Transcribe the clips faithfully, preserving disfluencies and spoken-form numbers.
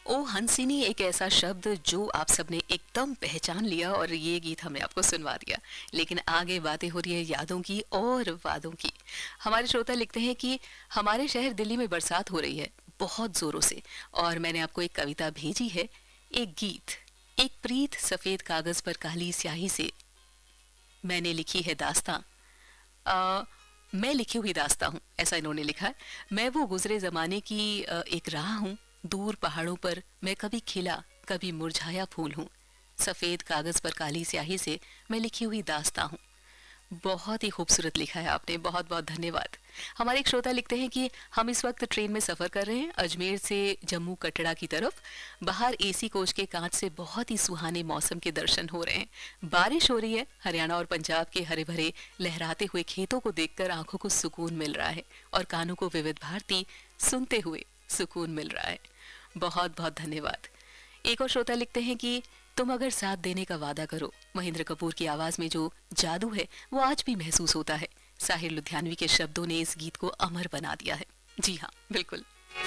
ओ हंसिनी एक ऐसा शब्द जो आप सबने एकदम पहचान लिया और ये गीत हमने आपको सुनवा दिया। लेकिन आगे बातें हो रही है यादों की और वादों की। हमारे श्रोता लिखते हैं कि हमारे शहर दिल्ली में बरसात हो रही है बहुत जोरों से, और मैंने आपको एक कविता भेजी है, एक गीत। एक प्रीत सफेद कागज पर काली स्याही से मैंने लिखी है दास्तां। आ, मैं लिखी हुई दास्तां हूँ, ऐसा इन्होंने लिखा है। मैं वो गुजरे जमाने की अ, एक राह हूँ। दूर पहाड़ों पर मैं कभी खिला कभी मुरझाया फूल हूँ। सफेद कागज पर काली स्याही से मैं लिखी हुई दास्तां हूँ। बहुत ही खूबसूरत लिखा है आपने, बहुत बहुत धन्यवाद। हमारे एक श्रोता लिखते हैं कि हम इस वक्त ट्रेन में सफ़र कर रहे हैं अजमेर से जम्मू कटरा की तरफ। बाहर एसी कोच के कांच से बहुत ही सुहाने मौसम के दर्शन हो रहे हैं। बारिश हो रही है। हरियाणा और पंजाब के हरे भरे लहराते हुए खेतों को देखकर आंखों को सुकून मिल रहा है और कानों को विविध भारती सुनते हुए सुकून मिल रहा है। बहुत बहुत धन्यवाद। एक और श्रोता लिखते हैं कि तुम अगर साथ देने का वादा करो। महेंद्र कपूर की आवाज में जो जादू है वो आज भी महसूस होता है। साहिर लुधियानवी के शब्दों ने इस गीत को अमर बना दिया है। जी हाँ, बिल्कुल।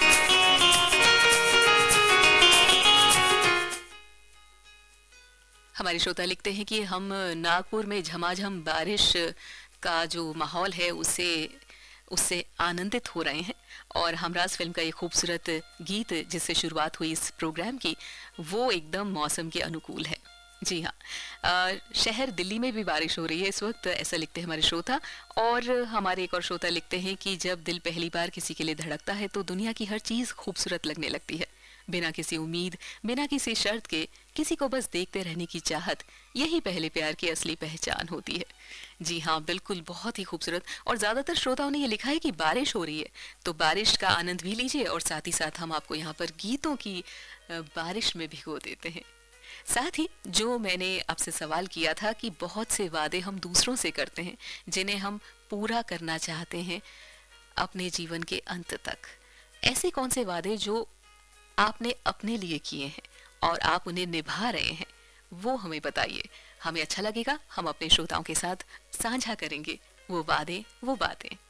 हमारे श्रोता लिखते हैं कि हम नागपुर में झमाझम बारिश का जो माहौल है उसे उससे आनंदित हो रहे हैं, और हमराज फिल्म का ये खूबसूरत गीत जिससे शुरुआत हुई इस प्रोग्राम की वो एकदम मौसम के अनुकूल है। जी हाँ, अ, शहर दिल्ली में भी बारिश हो रही है इस वक्त, ऐसा लिखते हैं हमारे श्रोता। और हमारे एक और श्रोता लिखते हैं कि जब दिल पहली बार किसी के लिए धड़कता है तो दुनिया की हर चीज़ खूबसूरत लगने लगती है। बिना किसी उम्मीद, बिना किसी शर्त के किसी को बस देखते रहने की चाहत, यही पहले प्यार की असली पहचान होती है। जी हाँ, बिल्कुल, बहुत ही खूबसूरत। और ज़्यादातर श्रोताओं ने ये लिखा है कि बारिश हो रही है, तो बारिश का आनंद भी लीजिए और साथ ही साथ हम आपको यहाँ पर गीतों की अ, बारिश में भिगो देते हैं। साथ ही जो मैंने आपसे सवाल किया था कि बहुत से वादे हम दूसरों से करते हैं जिन्हें हम पूरा करना चाहते हैं अपने जीवन के अंत तक। ऐसे कौन से वादे जो आपने अपने लिए किए हैं और आप उन्हें निभा रहे हैं, वो हमें बताइए। हमें अच्छा लगेगा, हम अपने श्रोताओं के साथ साझा करेंगे वो वादे, वो बातें।